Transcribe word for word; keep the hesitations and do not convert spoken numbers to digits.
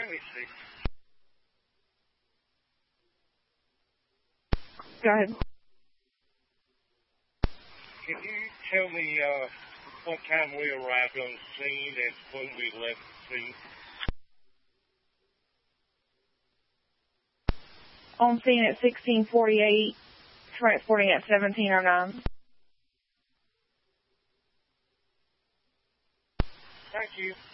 Let me see. Go ahead. Can you tell me uh, what time we arrived on the scene and when we left the scene? On scene at sixteen forty-eight, transporting at seventeen oh nine. Thank you.